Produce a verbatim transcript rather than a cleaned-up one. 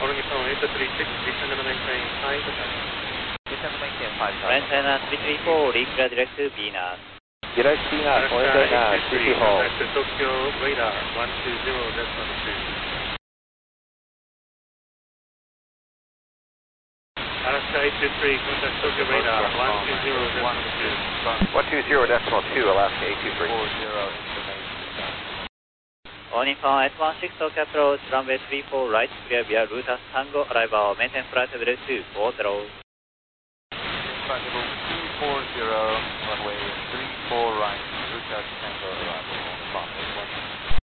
All Nippon eight three six, descend and maintain five times. Descend and maintain five times. Maintenance three three four, reclear direct to Venus. Direct to Venus, point Venus, three two four. Contact Tokyo radar one two zero decimal two. Alaska eight two three, contact Tokyo radar one two zero decimal two. one two zero decimal two, Alaska eight two three. four zero information. All Nippon eight one six, Tokyo approach, runway three four right, clear via Rutas Tango, arrival, maintain flight level two four zero. Flight level two four zero, runway three four right, Rutas Tango.